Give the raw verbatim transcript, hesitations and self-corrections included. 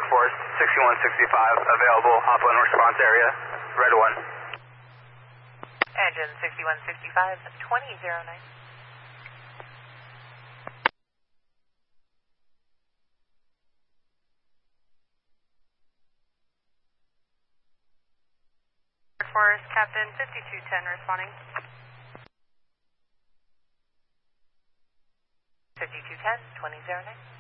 Force sixty-one sixty-five, available, Hopland response area, red one. Engine sixty-one sixty-five, twenty oh nine. Air Force Captain fifty-two ten responding. fifty-two ten, twenty oh nine.